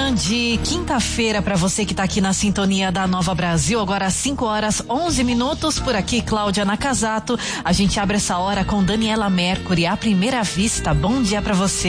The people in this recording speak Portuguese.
manhã de quinta-feira para você que tá aqui na sintonia da Nova Brasil, agora às 5h11. Por aqui, Cláudia Nakazato. A gente abre essa hora com Daniela Mercury, à primeira vista. Bom dia para você.